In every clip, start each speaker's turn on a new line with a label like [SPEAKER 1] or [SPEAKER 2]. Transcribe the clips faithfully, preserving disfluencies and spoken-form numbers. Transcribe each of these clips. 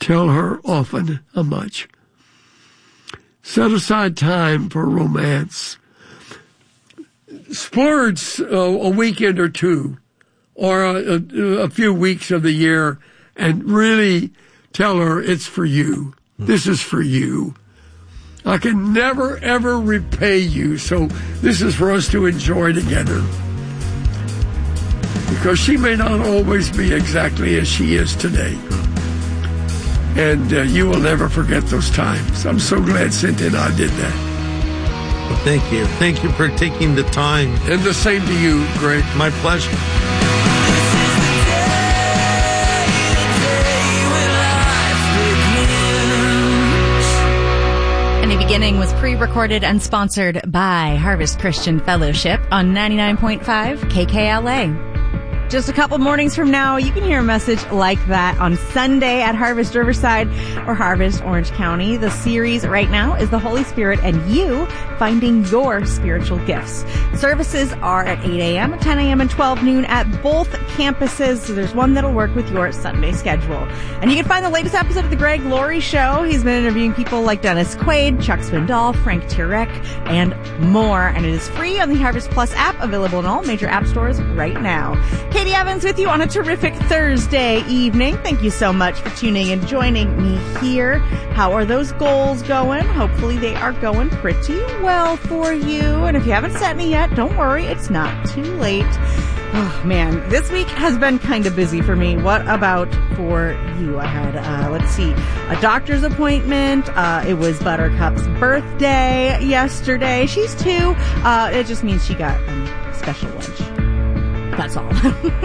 [SPEAKER 1] Tell her often and much. Set aside time for romance. Splurge uh, a weekend or two or a, a, a few weeks of the year and really tell her it's for you. This is for you. I can never, ever repay you, so this is for us to enjoy together. Because she may not always be exactly as she is today. And uh, you will never forget those times. I'm so glad Cynthia and I did that.
[SPEAKER 2] Well, thank you. Thank you for taking the time.
[SPEAKER 1] And the same to you, Greg.
[SPEAKER 2] My pleasure.
[SPEAKER 3] Beginning was pre-recorded and sponsored by Harvest Christian Fellowship on ninety-nine point five K K L A. Just a couple mornings from now, you can hear a message like that on Sunday at Harvest Riverside or Harvest Orange County. The series right now is The Holy Spirit and You, Finding Your Spiritual Gifts. Services are at eight a.m., ten a.m., and twelve noon at both campuses, so there's one that'll work with your Sunday schedule. And you can find the latest episode of The Greg Laurie Show. He's been interviewing people like Dennis Quaid, Chuck Swindoll, Frank Turek, and more. And it is free on the Harvest Plus app, available in all major app stores right now. Katie Evans with you on a terrific Thursday evening. Thank you so much for tuning and joining me here. How are those goals going? Hopefully they are going pretty well for you. And if you haven't set any yet, don't worry, it's not too late. Oh, man, this week has been kind of busy for me. What about for you? I had, uh, let's see, a doctor's appointment. Uh, it was Buttercup's birthday yesterday. She's two. Uh, it just means she got um, special lunch. That's all.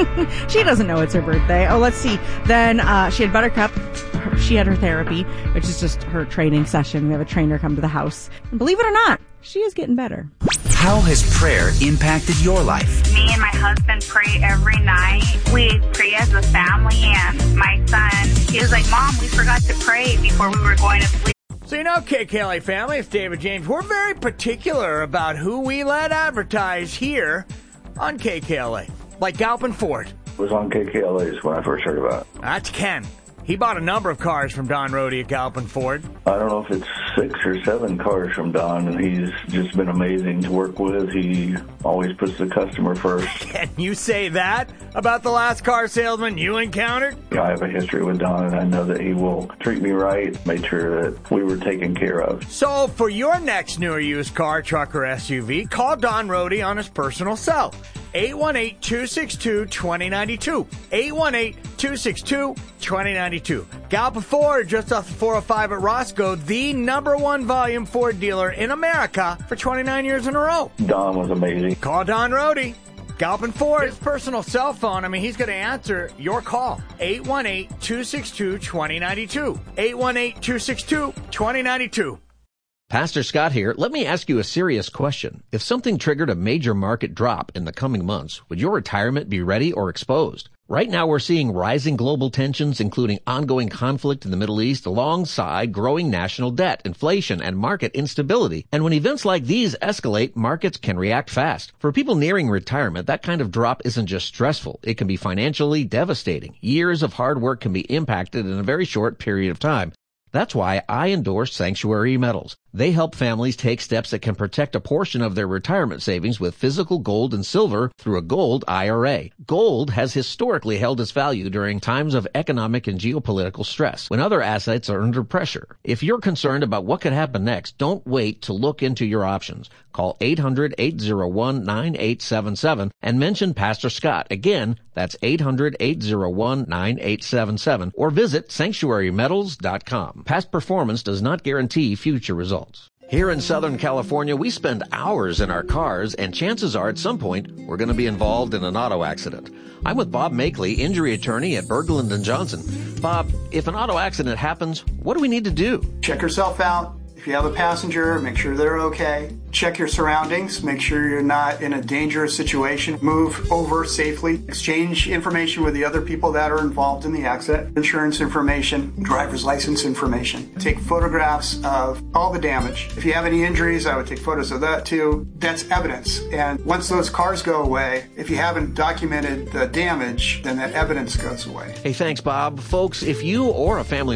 [SPEAKER 3] She doesn't know it's her birthday. Oh, let's see. Then uh, she had Buttercup. She had her therapy, which is just her training session. We have a trainer come to the house. And believe it or not, she is getting better.
[SPEAKER 4] How has prayer impacted your life?
[SPEAKER 5] Me and my husband pray every night. We pray as a family, and my son, he was like, Mom, we forgot to pray before we were going to sleep.
[SPEAKER 6] So you know, K K L A family, it's David James. We're very particular about who we let advertise here on K K L A. Like Galpin Ford.
[SPEAKER 7] It was on K K L A's when I first heard about it.
[SPEAKER 6] That's Ken. He bought a number of cars from Don Rohde at Galpin Ford.
[SPEAKER 7] I don't know if it's six or seven cars from Don, and he's just been amazing to work with. He always puts the customer first.
[SPEAKER 6] Can you say that about the last car salesman you encountered?
[SPEAKER 7] I have a history with Don, and I know that he will treat me right, make sure that we were taken care of.
[SPEAKER 6] So for your next new or used car, truck, or S U V, call Don Rohde on his personal cell. eight one eight, two six two, two zero nine two. eight one eight, two six two, two zero nine two. Galpin Ford, just off the four oh five at Roscoe, the number one volume Ford dealer in America for twenty-nine years in a row.
[SPEAKER 7] Don was amazing.
[SPEAKER 6] Call Don Rohde. Galpin Ford, his personal cell phone, I mean, he's going to answer your call. eight one eight, two six two, two zero nine two. eight one eight, two six two, two zero nine two.
[SPEAKER 8] Pastor Scott here. Let me ask you a serious question. If something triggered a major market drop in the coming months, would your retirement be ready or exposed? Right now we're seeing rising global tensions, including ongoing conflict in the Middle East, alongside growing national debt, inflation, and market instability. And when events like these escalate, markets can react fast. For people nearing retirement, that kind of drop isn't just stressful. It can be financially devastating. Years of hard work can be impacted in a very short period of time. That's why I endorse Sanctuary Metals. They help families take steps that can protect a portion of their retirement savings with physical gold and silver through a gold I R A. Gold has historically held its value during times of economic and geopolitical stress, when other assets are under pressure. If you're concerned about what could happen next, don't wait to look into your options. Call eight hundred, eight oh one, nine eight seven seven and mention Pastor Scott. Again, that's eight hundred, eight oh one, nine eight seven seven, or visit sanctuary metals dot com. Past performance does not guarantee future results. Here in Southern California, we spend hours in our cars, and chances are at some point we're going to be involved in an auto accident. I'm with Bob Makeley, injury attorney at Berglund and Johnson. Bob, if an auto accident happens, what do we need to do?
[SPEAKER 9] Check yourself out. If you have a passenger, make sure they're okay. Check your surroundings. Make sure you're not in a dangerous situation. Move over safely. Exchange information with the other people that are involved in the accident. Insurance information, driver's license information. Take photographs of all the damage. If you have any injuries, I would take photos of that too. That's evidence. And once those cars go away, if you haven't documented the damage, then that evidence goes away.
[SPEAKER 8] Hey, thanks, Bob. Folks, if you or a family